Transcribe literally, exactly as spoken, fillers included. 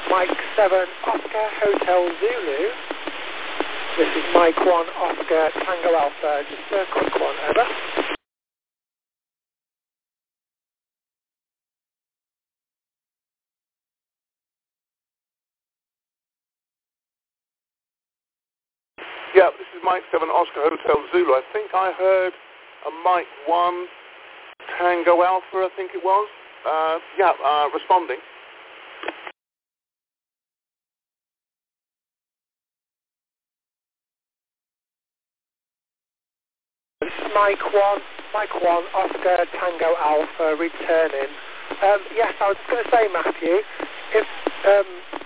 Mike seven Oscar Hotel Zulu. This is Mike one Oscar Tango Alpha. Just a quick one, over. Yeah, this is Mike seven Oscar Hotel Zulu. I think I heard a Mike one Tango Alpha, I think it was. Uh, yeah, uh, responding. This is Mike one, Mike one Oscar Tango Alpha returning. Um, yes, I was going to say, Matthew, if um,